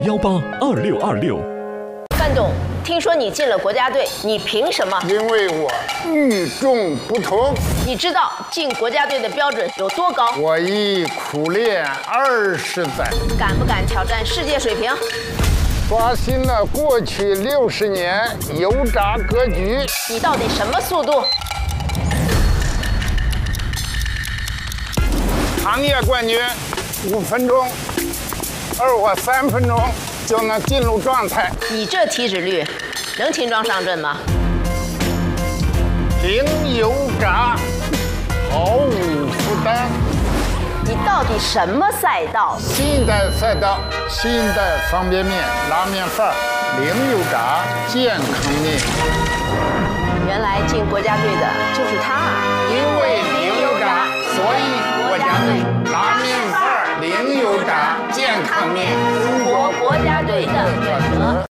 182626。 范董，听说你进了国家队，你凭什么？ 因为我与众不同。 你知道进国家队的标准有多高？ 我已苦练20载， 敢不敢挑战世界水平？ 刷新了过去60年油炸格局。 你到底什么速度？ 行业冠军5分钟，而我3分钟就能进入状态。 你这体脂率，能轻装上阵吗？ 零油炸，毫无负担。 你到底什么赛道？ 新一代赛道，新一代方便面、拉面范儿，零油炸，健康面。 原来进国家队的就是他啊！ 因为零油炸，所以国家队拉面范儿、零油炸、健康面， 中国国家队的选择。